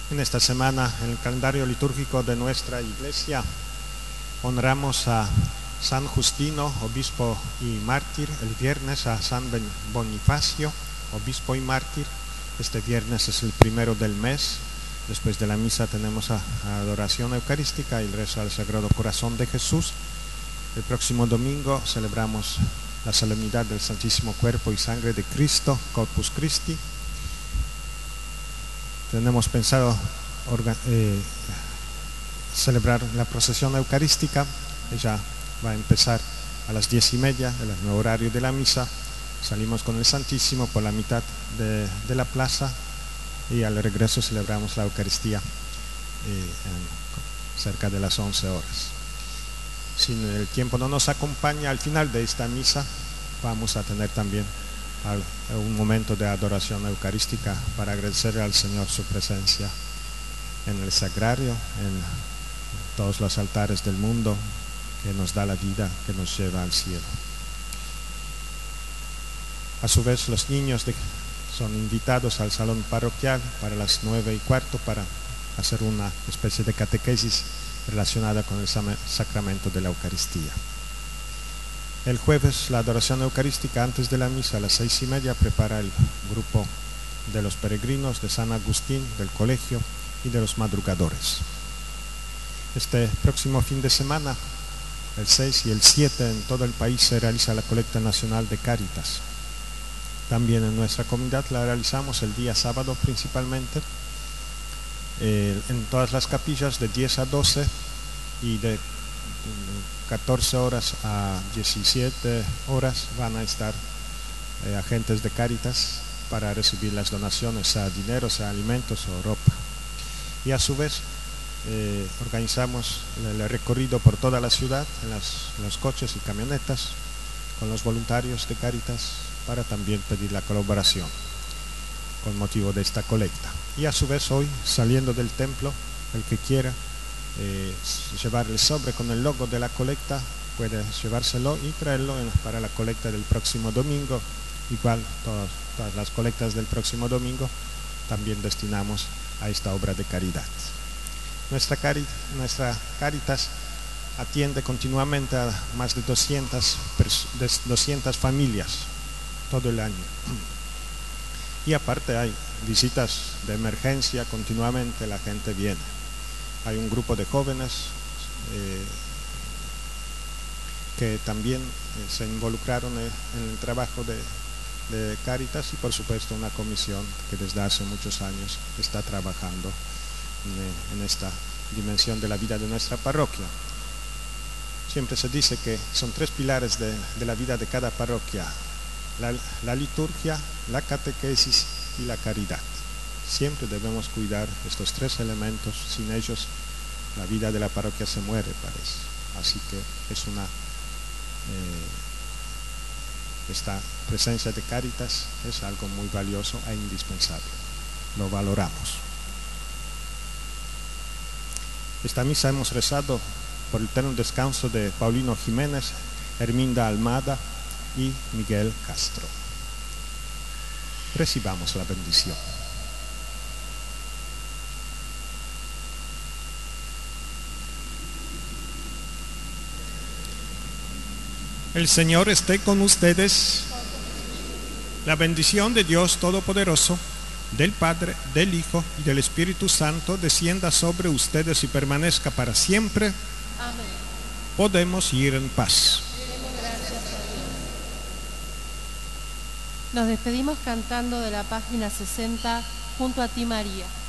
En esta semana, en el calendario litúrgico de nuestra iglesia, honramos a San Justino, obispo y mártir. El viernes a San Bonifacio, obispo y mártir. Este viernes es el primero del mes. Después de la misa tenemos adoración eucarística y el rezo al Sagrado Corazón de Jesús. El próximo domingo celebramos la solemnidad del Santísimo Cuerpo y Sangre de Cristo, Corpus Christi. Tenemos pensado celebrar la procesión eucarística. Ella va a empezar a las 10:30, el nuevo horario de la misa. Salimos con el Santísimo por la mitad de la plaza y al regreso celebramos la Eucaristía cerca de las 11 horas. Si el tiempo no nos acompaña, al final de esta misa vamos a tener también un momento de adoración eucarística para agradecer al Señor su presencia en el sagrario, en todos los altares del mundo, que nos da la vida, que nos lleva al cielo. A su vez, los niños son invitados al salón parroquial para las 9:15 para hacer una especie de catequesis relacionada con el sacramento de la Eucaristía. El jueves, la adoración eucarística antes de la misa a las 6:30 prepara el grupo de los peregrinos de San Agustín, del colegio y de los madrugadores. Este próximo fin de semana, el 6 y el 7, en todo el país se realiza la colecta nacional de Cáritas. También en nuestra comunidad la realizamos el día sábado principalmente, en todas las capillas de 10 a 12 y de 14 horas a 17 horas van a estar agentes de Cáritas para recibir las donaciones, sea dinero, sea alimentos o ropa. Y a su vez organizamos el recorrido por toda la ciudad en los coches y camionetas con los voluntarios de Cáritas para también pedir la colaboración con motivo de esta colecta. Y a su vez hoy, saliendo del templo, el que quiera llevar el sobre con el logo de la colecta puede llevárselo y traerlo para la colecta del próximo domingo. Igual todas las colectas del próximo domingo también destinamos a esta obra de caridad. Nuestra Cáritas atiende continuamente a más de 200 familias todo el año. Y aparte hay visitas de emergencia continuamente, la gente viene. Hay un grupo de jóvenes que también se involucraron en el trabajo de Cáritas y por supuesto una comisión que desde hace muchos años está trabajando en esta dimensión de la vida de nuestra parroquia. Siempre se dice que son 3 pilares de la vida de cada parroquia: la liturgia, la catequesis y la caridad. Siempre debemos cuidar estos 3 elementos. Sin ellos la vida de la parroquia se muere, parece. Así que esta presencia de Cáritas es algo muy valioso e indispensable. Lo valoramos. Esta misa hemos rezado por el eterno descanso de Paulino Jiménez, Herminda Almada y Miguel Castro. Recibamos la bendición. El Señor esté con ustedes. La bendición de Dios Todopoderoso, del Padre, del Hijo y del Espíritu Santo descienda sobre ustedes y permanezca para siempre. Amén. Podemos ir en paz. Nos despedimos cantando de la página 60, Junto a ti, María.